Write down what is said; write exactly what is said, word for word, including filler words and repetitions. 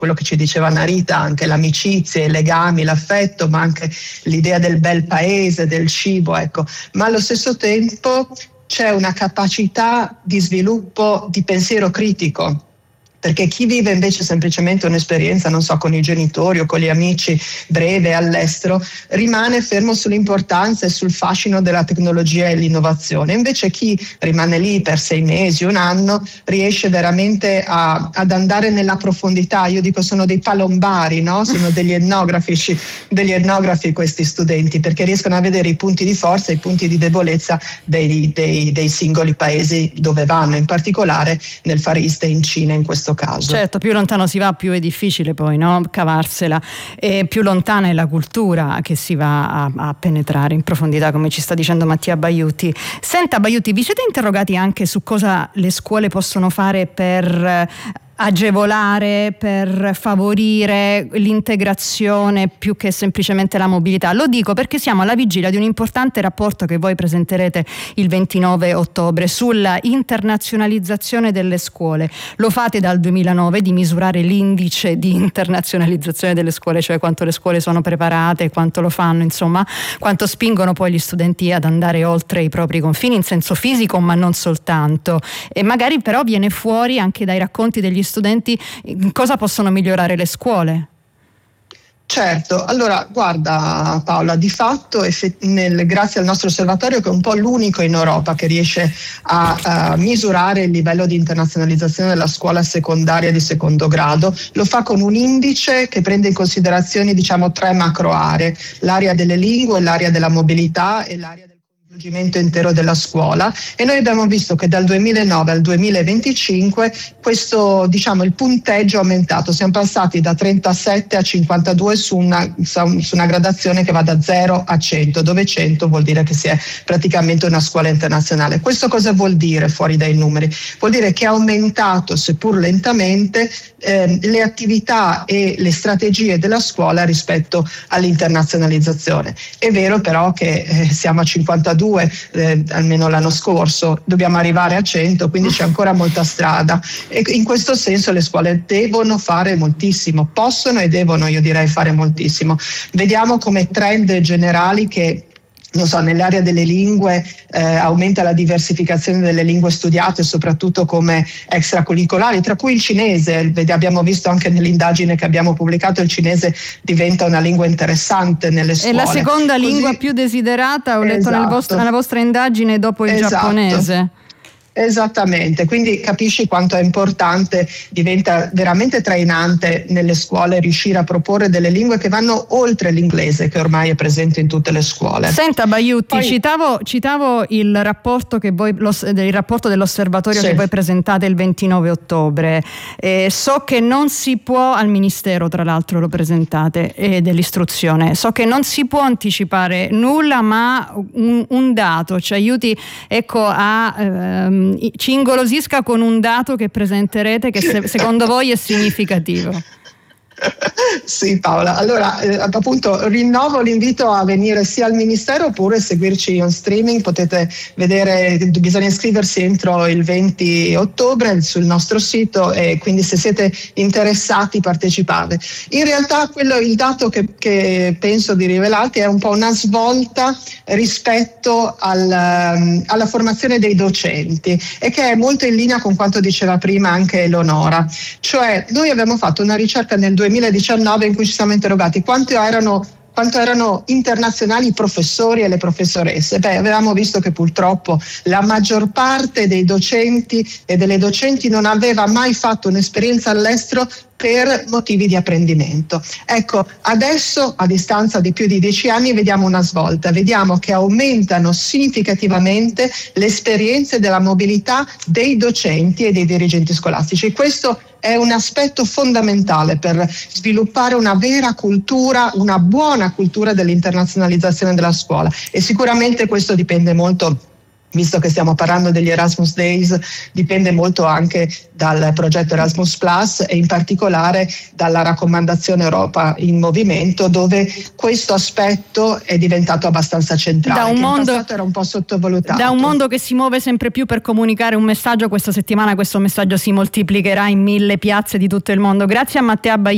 quello che ci diceva Narita, anche l'amicizia, i legami, l'affetto, ma anche l'idea del bel paese, del cibo, ecco. Ma allo stesso tempo c'è una capacità di sviluppo di pensiero critico, perché chi vive invece semplicemente un'esperienza, non so, con i genitori o con gli amici breve all'estero, rimane fermo sull'importanza e sul fascino della tecnologia e l'innovazione. Invece chi rimane lì per sei mesi, un anno, riesce veramente a, ad andare nella profondità. Io dico sono dei palombari, no? Sono degli etnografi, degli etnografi questi studenti, perché riescono a vedere i punti di forza e i punti di debolezza dei, dei, dei singoli paesi dove vanno, in particolare nel Far East e in Cina in questo caso. Certo, più lontano si va più è difficile poi, no? Cavarsela, e più lontana è la cultura che si va a, a penetrare in profondità, come ci sta dicendo Mattia Baiuti. Senta Baiuti, vi siete interrogati anche su cosa le scuole possono fare per agevolare, per favorire l'integrazione più che semplicemente la mobilità? Lo dico perché siamo alla vigilia di un importante rapporto che voi presenterete il ventinove ottobre sulla internazionalizzazione delle scuole. Lo fate dal duemilanove, di misurare l'indice di internazionalizzazione delle scuole, cioè quanto le scuole sono preparate, quanto lo fanno, insomma, quanto spingono poi gli studenti ad andare oltre i propri confini in senso fisico, ma non soltanto. E magari però viene fuori anche dai racconti degli studenti cosa possono migliorare le scuole. Certo, allora guarda Paola, di fatto nel, grazie al nostro osservatorio, che è un po' l'unico in Europa che riesce a, a misurare il livello di internazionalizzazione della scuola secondaria di secondo grado, lo fa con un indice che prende in considerazione diciamo tre macro aree: l'area delle lingue, l'area della mobilità e l'area del coinvolgimento intero della scuola. E noi abbiamo visto che dal duemilanove al duemilaventicinque questo, diciamo, il punteggio è aumentato, siamo passati da trentasette a cinquantadue su una, su una gradazione che va da zero a cento, dove cento vuol dire che si è praticamente una scuola internazionale. Questo cosa vuol dire fuori dai numeri? Vuol dire che ha aumentato, seppur lentamente, eh, le attività e le strategie della scuola rispetto all'internazionalizzazione. È vero però che eh, siamo a cinquantadue Eh, almeno l'anno scorso, dobbiamo arrivare a cento, quindi c'è ancora molta strada, e in questo senso le scuole devono fare moltissimo, possono e devono, io direi, fare moltissimo. Vediamo come trend generali che, non so, nell'area delle lingue eh, aumenta la diversificazione delle lingue studiate, soprattutto come extracurricolari, tra cui il cinese. Abbiamo visto anche nell'indagine che abbiamo pubblicato, il cinese diventa una lingua interessante nelle scuole. È la seconda Così, lingua più desiderata, ho letto esatto, nel vostro, nella vostra indagine, dopo il esatto. giapponese. Esattamente, quindi capisci quanto è importante, diventa veramente trainante nelle scuole riuscire a proporre delle lingue che vanno oltre l'inglese, che ormai è presente in tutte le scuole. Senta Baiuti, Poi, citavo, citavo il rapporto che voi, lo, il rapporto dell'osservatorio sì. che voi presentate il ventinove ottobre. Eh, so che non si può, al Ministero tra l'altro lo presentate, eh, dell'istruzione, so che non si può anticipare nulla, ma un, un dato ci aiuti, ecco, a ehm, ci ingolosisca con un dato che presenterete che se, secondo voi è significativo. Sì Paola, allora eh, appunto rinnovo l'invito a venire sia al Ministero oppure seguirci on streaming. Potete vedere, bisogna iscriversi entro il venti ottobre sul nostro sito, e quindi se siete interessati partecipate. In realtà quello, il dato che, che penso di rivelarti è un po' una svolta rispetto al, alla formazione dei docenti, e che è molto in linea con quanto diceva prima anche Eleonora. Cioè noi abbiamo fatto una ricerca nel duemiladiciannove in cui ci siamo interrogati quanto erano quanto erano internazionali i professori e le professoresse. Beh, avevamo visto che purtroppo la maggior parte dei docenti e delle docenti non aveva mai fatto un'esperienza all'estero per motivi di apprendimento. Ecco, adesso a distanza di più di dieci anni vediamo una svolta, vediamo che aumentano significativamente le esperienze della mobilità dei docenti e dei dirigenti scolastici. Questo è un aspetto fondamentale per sviluppare una vera cultura, una buona cultura dell'internazionalizzazione della scuola, e sicuramente questo dipende molto, visto che stiamo parlando degli Erasmus Days, dipende molto anche dal progetto Erasmus Plus e in particolare dalla raccomandazione Europa in Movimento, dove questo aspetto è diventato abbastanza centrale, da un che mondo, in passato era un po' sottovalutato. Da un mondo che si muove sempre più per comunicare un messaggio, questa settimana questo messaggio si moltiplicherà in mille piazze di tutto il mondo. Grazie a Mattia Baiuti.